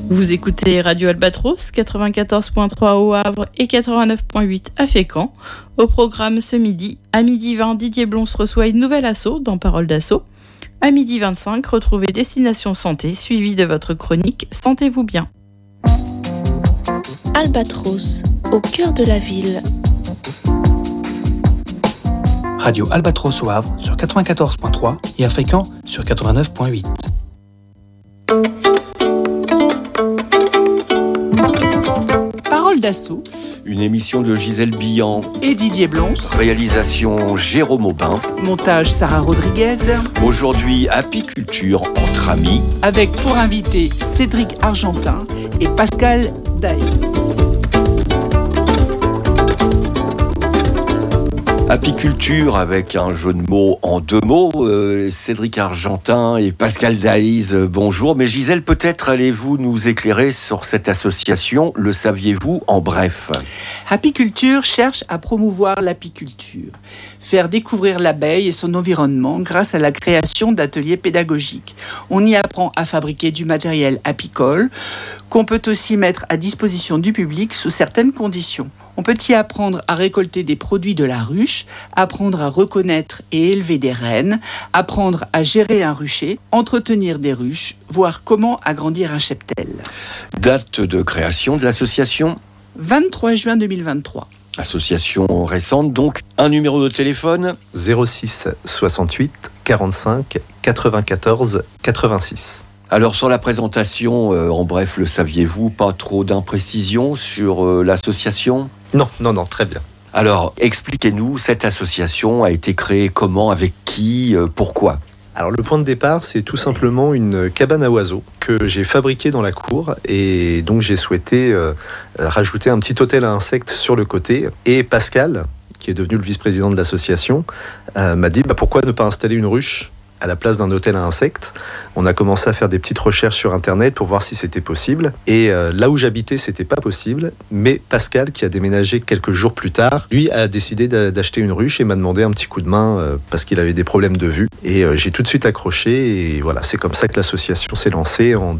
Vous écoutez Radio Albatros, 94.3 au Havre et 89.8 à Fécamp. Au programme ce midi, à 12h20, Didier Blons reçoit une nouvelle asso dans Parole d'Asso. À 12h25, retrouvez Destination Santé, suivi de votre chronique Sentez-vous bien. Albatros, au cœur de la ville. Radio Albatros au Havre sur 94.3 et à Fécamp sur 89.8. Parole d'Asso, une émission de Gisèle Billan et Didier Blons. Réalisation Jérôme Aubin. Montage Sarah Rodriguez. Aujourd'hui, apiculture entre amis. Avec pour invité Cédric Argentin et Pascal Daé. Apiculture avec un jeu de mots en deux mots. Cédric Argentin et Pascal Daïs, bonjour. Mais Gisèle, peut-être allez-vous nous éclairer sur cette association, le saviez-vous en bref? Apiculture cherche à promouvoir l'apiculture, faire découvrir l'abeille et son environnement grâce à la création d'ateliers pédagogiques. On y apprend à fabriquer du matériel apicole qu'on peut aussi mettre à disposition du public sous certaines conditions. On peut y apprendre à récolter des produits de la ruche, apprendre à reconnaître et élever des rennes, apprendre à gérer un rucher, entretenir des ruches, voir comment agrandir un cheptel. Date de création de l'association ? 23 juin 2023. Association récente, donc. Un numéro de téléphone ? 06 68 45 94 86. Alors sur la présentation, en bref, le saviez-vous, pas trop d'imprécisions sur l'association ? Non, très bien. Alors, expliquez-nous, cette association a été créée comment, avec qui, pourquoi ? Alors le point de départ, c'est tout simplement une cabane à oiseaux que j'ai fabriquée dans la cour et donc j'ai souhaité rajouter un petit hôtel à insectes sur le côté. Et Pascal, qui est devenu le vice-président de l'association, m'a dit pourquoi ne pas installer une ruche à la place d'un hôtel à insectes. On a commencé à faire des petites recherches sur Internet pour voir si c'était possible. Et là où j'habitais, c'était pas possible. Mais Pascal, qui a déménagé quelques jours plus tard, lui a décidé d'acheter une ruche et m'a demandé un petit coup de main parce qu'il avait des problèmes de vue. Et j'ai tout de suite accroché. Et voilà, c'est comme ça que l'association s'est lancée en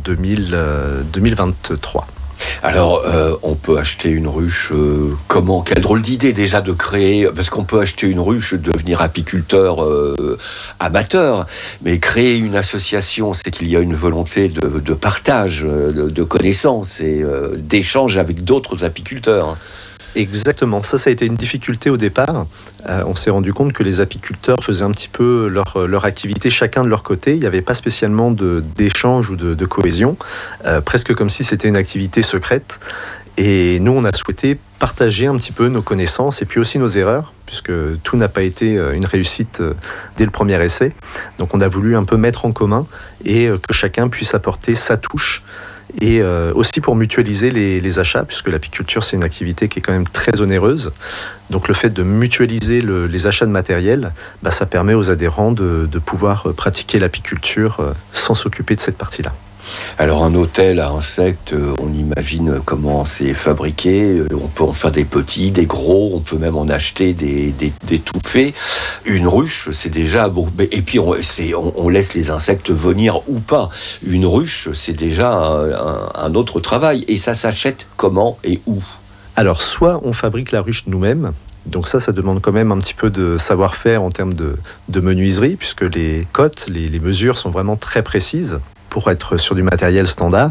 2023. Alors, on peut acheter une ruche, comment ? Quelle drôle d'idée déjà de créer, parce qu'on peut acheter une ruche, devenir apiculteur amateur, mais créer une association, c'est qu'il y a une volonté de partage, de connaissances et d'échange avec d'autres apiculteurs. Exactement, ça a été une difficulté au départ. On s'est rendu compte que les apiculteurs faisaient un petit peu leur activité chacun de leur côté. Il n'y avait pas spécialement d'échange ou de cohésion, presque comme si c'était une activité secrète. Et nous, on a souhaité partager un petit peu nos connaissances et puis aussi nos erreurs, puisque tout n'a pas été une réussite dès le premier essai. Donc on a voulu un peu mettre en commun et que chacun puisse apporter sa touche. Et aussi pour mutualiser les achats, puisque l'apiculture c'est une activité qui est quand même très onéreuse. Donc le fait de mutualiser les achats de matériel, ça permet aux adhérents de pouvoir pratiquer l'apiculture sans s'occuper de cette partie-là. Alors un hôtel à insectes, on imagine comment c'est fabriqué, on peut en faire des petits, des gros, on peut même en acheter des tout faits. Une ruche, c'est déjà bon, et puis on laisse les insectes venir ou pas. Une ruche, c'est déjà un autre travail, et ça s'achète comment et où ? Alors soit on fabrique la ruche nous-mêmes. Donc ça demande quand même un petit peu de savoir-faire en termes de menuiserie, puisque les cotes, les mesures sont vraiment très précises pour être sur du matériel standard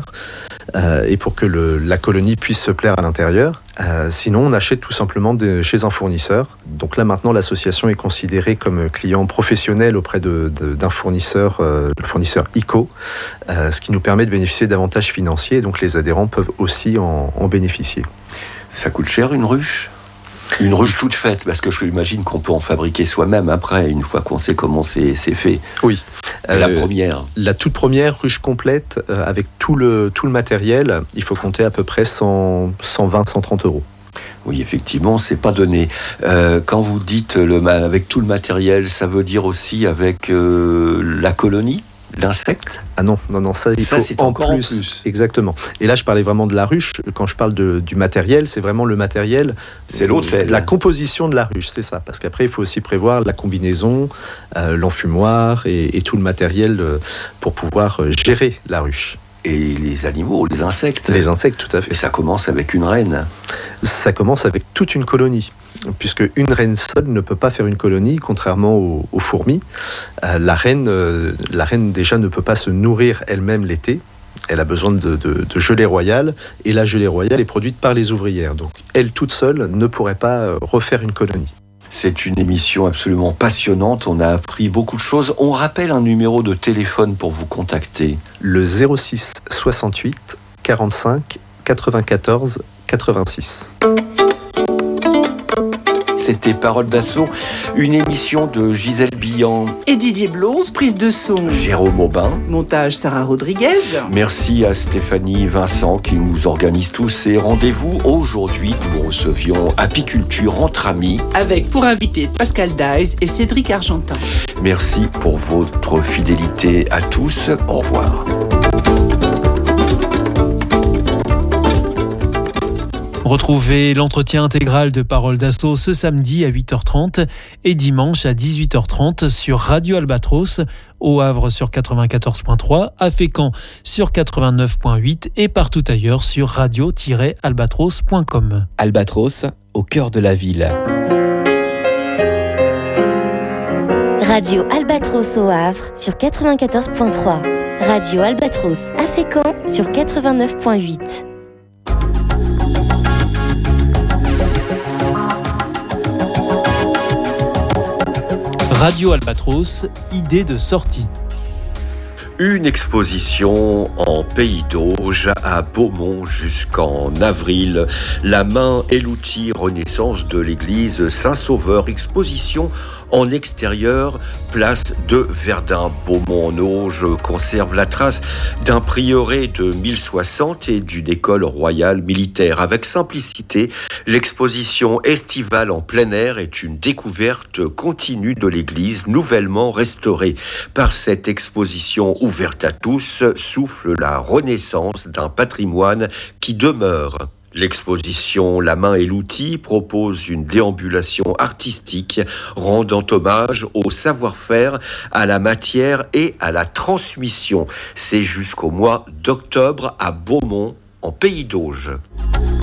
et pour que la colonie puisse se plaire à l'intérieur. Sinon, on achète tout simplement chez un fournisseur. Donc là, maintenant, l'association est considérée comme client professionnel auprès d'un fournisseur, le fournisseur ICO, ce qui nous permet de bénéficier d'avantages financiers. Donc les adhérents peuvent aussi en bénéficier. Ça coûte cher une ruche ? Une ruche toute faite, parce que je l'imagine qu'on peut en fabriquer soi-même après, une fois qu'on sait comment c'est fait. Oui. La première. La toute première ruche complète, avec tout le matériel, il faut compter à peu près 120, 130 euros. Oui, effectivement, c'est pas donné. Quand vous dites avec tout le matériel, ça veut dire aussi avec la colonie ? L'insecte ? Ah non, ça il faut c'est en encore plus. En plus. Exactement. Et là, je parlais vraiment de la ruche. Quand je parle du matériel, c'est vraiment le matériel. C'est l'hôtel. La composition de la ruche, c'est ça. Parce qu'après, il faut aussi prévoir la combinaison, l'enfumoir et tout le matériel pour pouvoir gérer la ruche. et les animaux, les insectes. Les insectes, tout à fait. Et ça commence avec une reine. Ça commence avec toute une colonie, puisque une reine seule ne peut pas faire une colonie, contrairement aux fourmis. La reine déjà ne peut pas se nourrir elle-même l'été. Elle a besoin de gelée royale, et la gelée royale est produite par les ouvrières. Donc elle toute seule ne pourrait pas refaire une colonie. C'est une émission absolument passionnante, on a appris beaucoup de choses. On rappelle un numéro de téléphone pour vous contacter. Le 06 68 45 94 86. C'était Parole d'Assaut, une émission de Gisèle Billan Et Didier Blonze, prise de son. Jérôme Aubin. Montage Sarah Rodriguez. Merci à Stéphanie Vincent qui nous organise tous ces rendez-vous. Aujourd'hui, nous recevions Apiculture entre amis. Avec pour invité Pascal Dies et Cédric Argentin. Merci pour votre fidélité à tous. Au revoir. Retrouvez l'entretien intégral de Parole d'Assaut ce samedi à 8h30 et dimanche à 18h30 sur Radio Albatros, au Havre sur 94.3, à Fécamp sur 89.8 et partout ailleurs sur radio-albatros.com. Albatros, au cœur de la ville. Radio Albatros au Havre sur 94.3. Radio Albatros à Fécamp sur 89.8. Radio Albatros, idée de sortie. Une exposition en Pays d'Auge à Beaumont jusqu'en avril. La main et l'outil Renaissance de l'église Saint-Sauveur. Exposition en extérieur, place de Verdun. Beaumont en Auge conserve la trace d'un prieuré de 1060 et d'une école royale militaire. Avec simplicité, l'exposition estivale en plein air est une découverte continue de l'église nouvellement restaurée. Par cette exposition ouverte à tous, souffle la renaissance d'un patrimoine qui demeure. L'exposition La main et l'outil propose une déambulation artistique rendant hommage au savoir-faire, à la matière et à la transmission. C'est jusqu'au mois d'octobre à Beaumont, en Pays d'Auge.